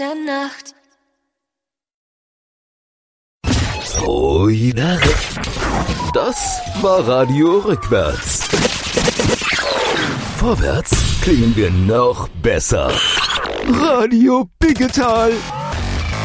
der Nacht. Ruhiger. Das war Radio Rückwärts. Vorwärts klingen wir noch besser. Radio Biggetal.